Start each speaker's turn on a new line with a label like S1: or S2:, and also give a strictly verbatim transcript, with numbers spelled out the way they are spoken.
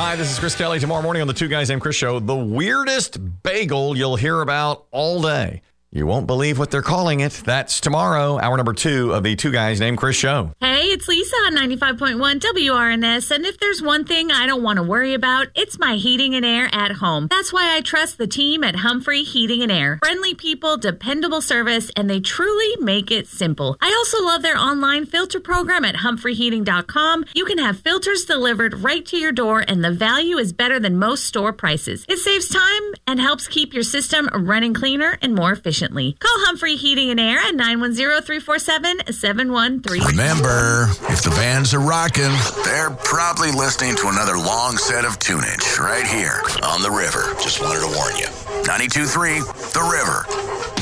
S1: Hi, this is Chris Kelly. Tomorrow morning on the Two Guys Named Chris show, the weirdest bagel you'll hear about all day. You won't believe what they're calling it. That's tomorrow, hour number two of the Two Guys Named Chris show.
S2: Hey, it's Lisa on ninety-five point one W R N S, and if there's one thing I don't want to worry about, it's my heating and air at home. That's why I trust the team at Humphrey Heating and Air. Friendly people, dependable service, and they truly make it simple. I also love their online filter program at humphrey heating dot com. You can have filters delivered right to your door, and the value is better than most store prices. It saves time and helps keep your system running cleaner and more efficient. Call Humphrey Heating and Air at nine one zero, three four seven, seven one three.
S3: Remember, if the bands are rocking, they're probably listening to another long set of tunage right here on The River. Just wanted to warn you. ninety-two point three, The River.